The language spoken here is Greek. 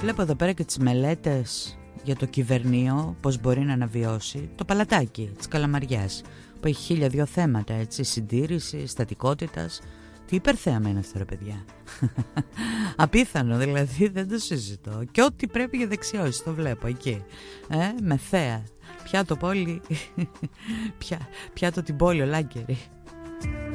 Βλέπω εδώ πέρα και τις μελέτες για το κυβερνείο, πώς μπορεί να αναβιώσει το παλατάκι της Καλαμαριάς, που έχει 1002 θέματα, έτσι, συντήρηση, στατικότητας. Τι υπερθέαμα είναι αυτό, ρε παιδιά. Απίθανο, δηλαδή, δεν το συζητώ. Και ό,τι πρέπει για δεξιώσεις το βλέπω εκεί, με θέα. Πιάτο πόλη, πιάτο την πόλη ο Λάγκερη.